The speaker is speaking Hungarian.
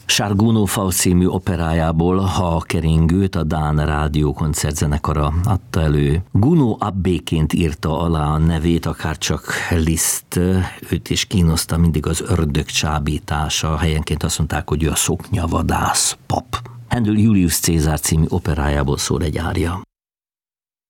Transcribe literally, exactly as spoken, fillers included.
Charles Gounod Faust című operájából a keringőt a Dán Rádió koncertzenekara adta elő. Gounod abbéként írta alá a nevét, akárcsak Liszt, őt is kínoszta mindig az ördög csábítása, helyenként azt mondták, hogy ő a szoknyavadász pap. Handel Julius Cézár című operájából szól egy ária.